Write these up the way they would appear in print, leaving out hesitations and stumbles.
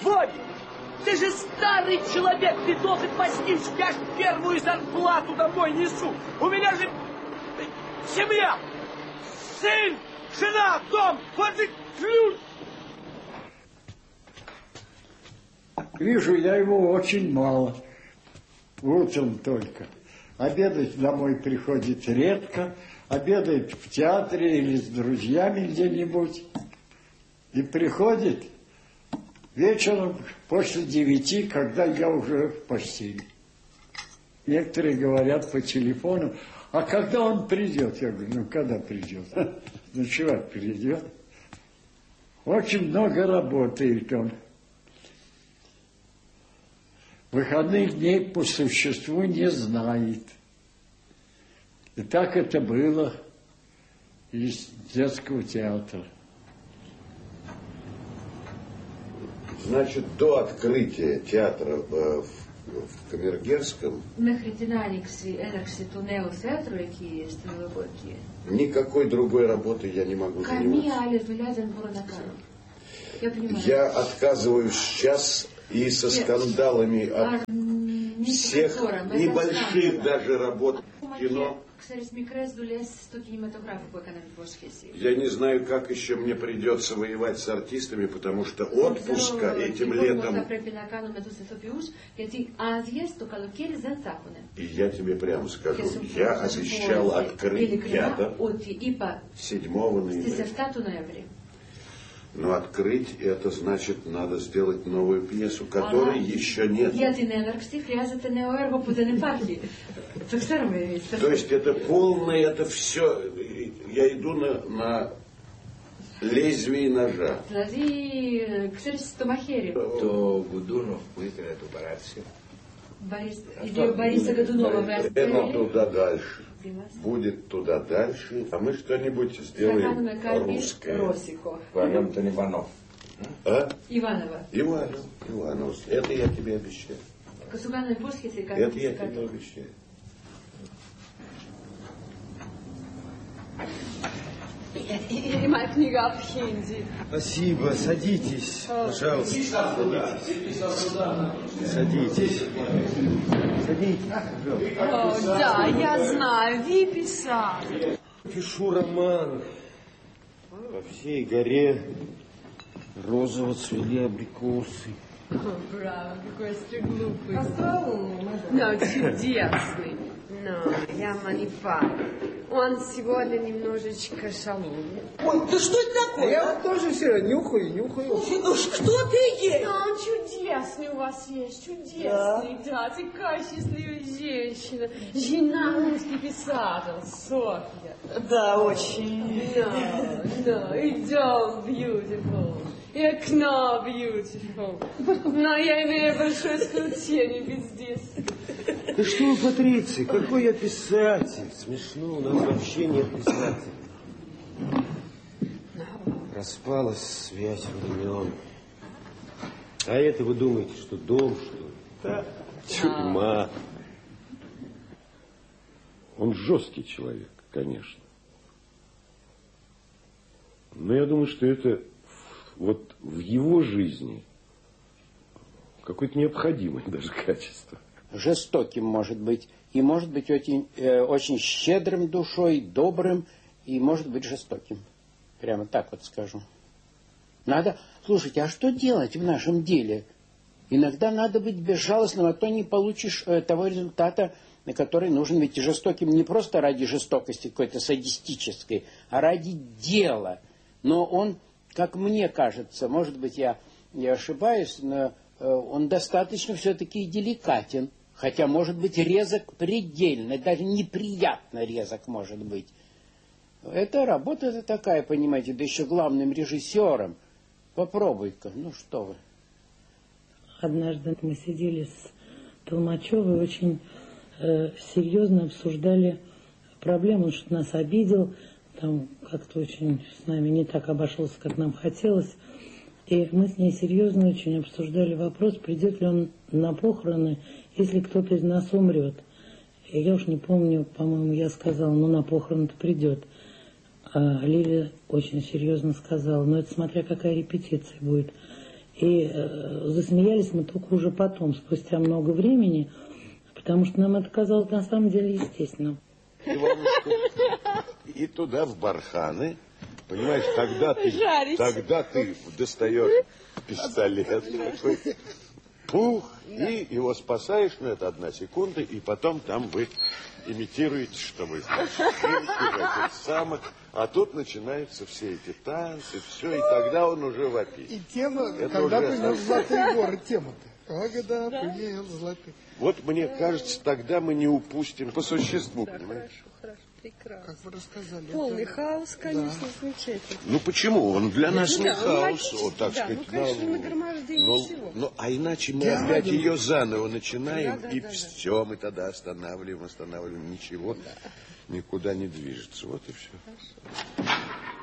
Боря, ты же старый человек, ты должен постичь, я ж первую зарплату домой несу. У меня же семья, сын, жена, дом, вот и ключ. Вижу я его очень мало. Утром только. Обедать домой приходит редко. Обедает в театре или с друзьями где-нибудь. И приходит вечером после 9, когда я уже в постели. Некоторые говорят по телефону, а когда он придет? Я говорю, ну когда придет? Ночевать придет. Очень много работает он. Выходных дней по существу не знает. И так это было из детского театра. Значит, до открытия театра в Камергерском никакой другой работы я не могу заниматься. Я отказываюсь сейчас и со скандалами от всех небольших даже работ в кино. Я не знаю, как еще мне придется воевать с артистами, потому что отпуска этим летом... И я тебе прямо скажу, я обещал открыть театр 7 ноября. Но открыть это значит, надо сделать новую пьесу, которой еще нет. То есть это полное, это все, я иду на лезвие ножа. То Гудунов вытер эту Барацию. Бориса Годунова. Это туда дальше. Будет туда дальше, а мы что-нибудь сделаем русское. Антон Иванов. А? Иванова. Иванов. Это я тебе обещаю. Это я тебе обещаю. Моя книга об Хинди. Спасибо, садитесь, пожалуйста. Садитесь. О, да, я знаю, вы писали. Пишу роман. По всей горе розово цвели абрикосы. О, браво, какой ты глупый. Но чудесный. Но я манипа. Он сегодня немножечко шалунья. Ой, да что это такое? Я тоже все нюхаю. Ну что ты ей? Да, он чудесный у вас есть, чудесный. Да, такая счастливая женщина. Жена русский писатель, Софья. Да, очень. No, и дом beautiful. И окно beautiful. Но я имею большое исключение везде. Да что вы, Патриция, какой я писатель. Смешно, у нас вообще нет писателей. Распалась связь времен. А это вы думаете, что дом, что ли? Да, тюрьма. Он жесткий человек, конечно. Но я думаю, что это вот в его жизни какое-то необходимое даже качество. Жестоким может быть. И может быть очень щедрым душой, добрым, и может быть жестоким. Прямо так вот скажу. Надо... Слушайте, а что делать в нашем деле? Иногда надо быть безжалостным, а то не получишь того результата, который нужен. Ведь жестоким не просто ради жестокости какой-то садистической, а ради дела. Но он, как мне кажется, может быть, я ошибаюсь, но он достаточно все-таки деликатен. Хотя, может быть, резок предельно, даже неприятно резок может быть. Это работа такая, понимаете, да еще главным режиссером. Попробуй-ка, ну что вы. Однажды мы сидели с Толмачевой, очень серьезно обсуждали проблему, он что нас обидел, там как-то очень с нами не так обошелся, как нам хотелось. И мы с ней серьезно очень обсуждали вопрос, придет ли он на похороны, если кто-то из нас умрет. И я уж не помню, по-моему, я сказала, ну на похороны-то придет. А Лилия очень серьезно сказала, ну это смотря какая репетиция будет. И засмеялись мы только уже потом, спустя много времени, потому что нам это казалось на самом деле естественным. Иванушка, и туда в барханы, понимаешь, тогда ты достаешь пистолет такой, пух, и его спасаешь, но это 1 секунда, и потом там вы имитируете, что вы самых, а тут начинаются все эти танцы, все, и тогда он уже вопит. И тема, это когда уже... принес золотые горы, тема-то. Когда принес золотые. Вот мне кажется, тогда мы не упустим по существу, понимаешь? Хорошо, прекрасно. Как вы рассказали. Полный хаос, конечно, замечательно. Ну почему? Он для нас не хаос, вот, так сказать. Ну, конечно, нагромождение всего. Ну, а иначе мы опять ее заново начинаем, и все, мы тогда останавливаем, ничего, никуда не движется. Вот и все. Хорошо.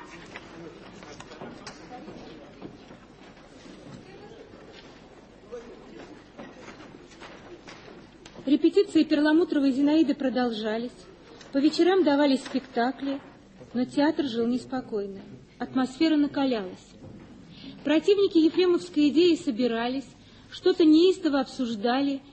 Репетиции Перламутровой Зинаиды продолжались. По вечерам давались спектакли, но театр жил неспокойно. Атмосфера накалялась. Противники ефремовской идеи собирались, что-то неистово обсуждали